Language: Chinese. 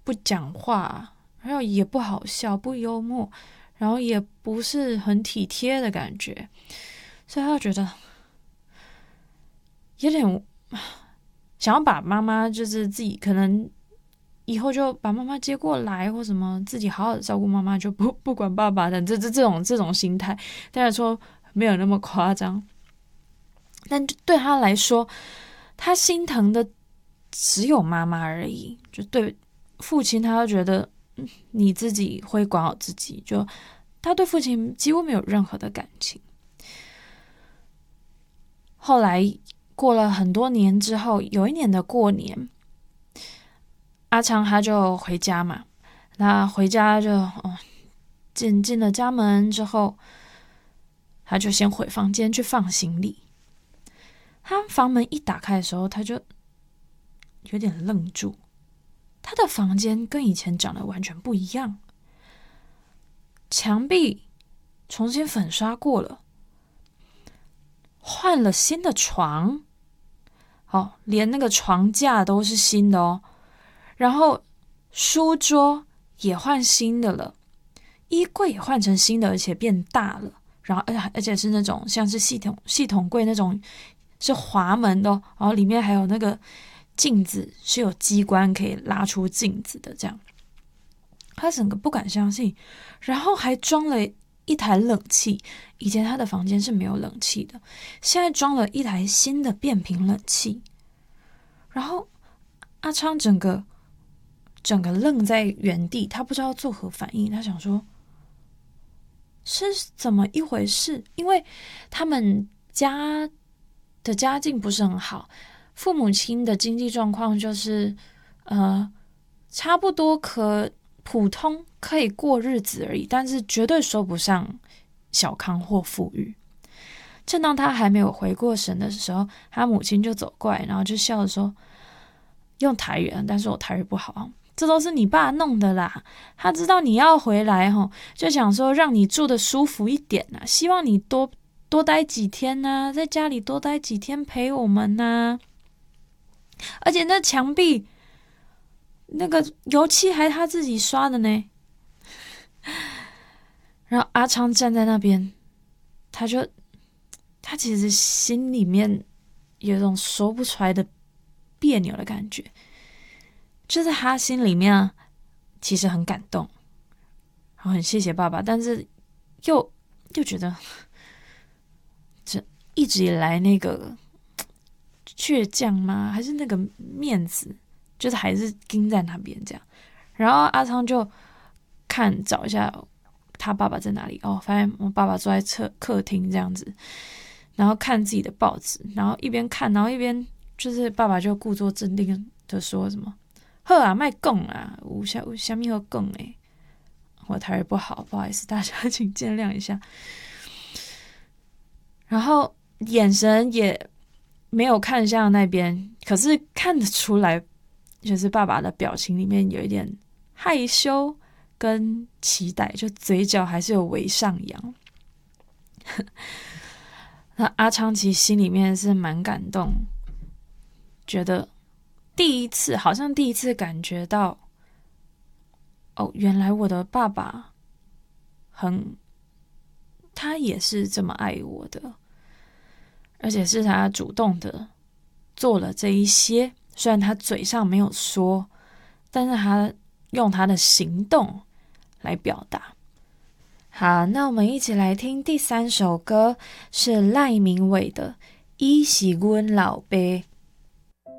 不讲话，然后也不好笑，不幽默，然后也不是很体贴的感觉，所以他就觉得有点想要把妈妈就是自己可能以后就把妈妈接过来或什么，自己好好的照顾妈妈，就不管爸爸的这种心态。当然说没有那么夸张，但对他来说，他心疼的只有妈妈而已。就对父亲，他就觉得你自己会管好自己，就他对父亲几乎没有任何的感情。后来过了很多年之后，有一年的过年，阿昌他就回家嘛，那回家就进了家门之后，他就先回房间去放行李。他房门一打开的时候，他就有点愣住，他的房间跟以前长得完全不一样，墙壁重新粉刷过了，换了新的床，连那个床架都是新的哦，然后书桌也换新的了，衣柜也换成新的，而且变大了，然后而且是那种像是系统柜那种是滑门的哦，然后里面还有那个镜子是有机关可以拉出镜子的，这样他整个不敢相信，然后还装了一台冷气，以前他的房间是没有冷气的，现在装了一台新的变频冷气，然后阿昌整个愣在原地，他不知道作何反应，他想说是怎么一回事，因为他们家的家境不是很好，父母亲的经济状况就是差不多普通可以过日子而已，但是绝对说不上小康或富裕。正当他还没有回过神的时候，他母亲就走过来，然后就笑着说，用台语，但是我台语不好，这都是你爸弄的啦，他知道你要回来就想说让你住得舒服一点啊，希望你多待几天啊，在家里多待几天陪我们啊，而且那墙壁那个油漆还他自己刷的呢。然后阿昌站在那边，他其实心里面有一种说不出来的别扭的感觉，就是他心里面其实很感动，然后很谢谢爸爸，但是又觉得这一直以来那个倔强吗？还是那个面子，就是还是盯在那边这样。然后阿昌就找一下他爸爸在哪里，发现我爸爸坐在客厅这样子，然后看自己的报纸，然后一边看，然后一边就是爸爸就故作镇定的说什么：“好啊，卖讲啊，有虾米好讲诶。”我台语不好，不好意思，大家请见谅一下。然后眼神也没有看向那边，可是看得出来，就是爸爸的表情里面有一点害羞跟期待，就嘴角还是有微上扬。那阿昌其实心里面是蛮感动，觉得好像第一次感觉到，原来我的爸爸他也是这么爱我的，而且是他主动的做了这一些，虽然他嘴上没有说，但是他用他的行动来表达。好，那我们一起来听第3首歌，是赖明伟的《伊是阮老爸》。